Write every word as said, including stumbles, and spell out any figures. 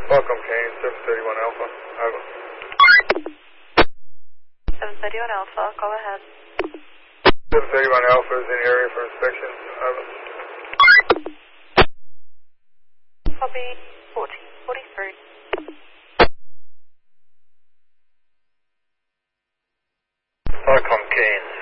Welcome, Kane, seven thirty-one Alpha. Over. seven thirty-one Alpha, go ahead. seven thirty-one Alpha is in the area for inspection. Over. Copy fourteen forty-three. Welcome, Kane.